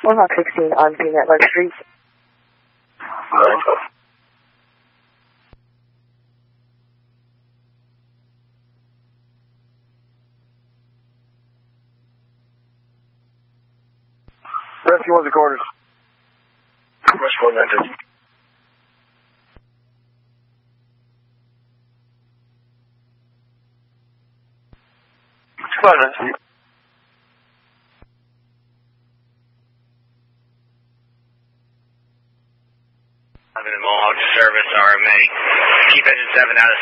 Mohawk 16 on Peanut Lark Street. Rescue 1's the quarters. Rescue 1 entered. Come on, Nancy. I'm in the Mohawk service, RMA. Keep engine 7 out of